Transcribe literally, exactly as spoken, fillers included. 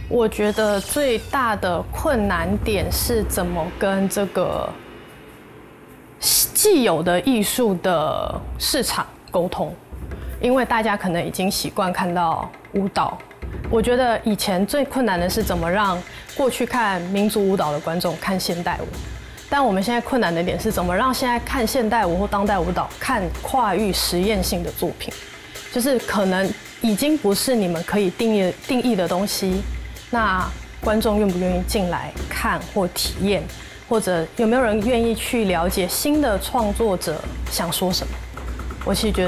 我觉得最大的困难点是怎么跟这个既有的艺术的市场沟通，因为大家可能已经习惯看到舞蹈。我觉得以前最困难的是怎么让过去看民族舞蹈的观众看现代舞，但我们现在困难的点是怎么让现在看现代舞或当代舞蹈看跨域实验性的作品，就是可能已经不是你们可以定义定义的东西，那观众愿不愿意进来看或体验，或者有没有人愿意去了解新的创作者想说什么？我其实觉得。